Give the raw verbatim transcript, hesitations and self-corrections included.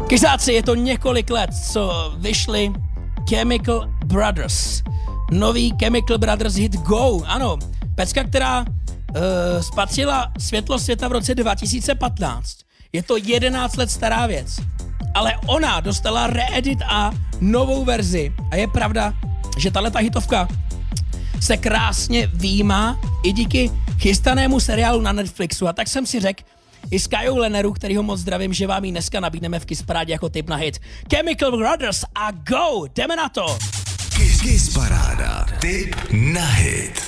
Kysáci, je to několik let, co vyšli Chemical Brothers. Nový Chemical Brothers hit Go. Ano, pecka, která uh, spatřila světlo světa v roce dva tisíce patnáct. Je to jedenáct let stará věc. Ale ona dostala reedit a novou verzi. A je pravda, že tahleta hitovka se krásně výjímá i díky chystanému seriálu na Netflixu. A tak jsem si řekl, i s Kajou Leneru, kterýho moc zdravím, že vám ji dneska nabídneme v Kiss Parádě jako tip na hit. Chemical Brothers a Go! Jdeme na to! Kiss Paráda. Tip na hit.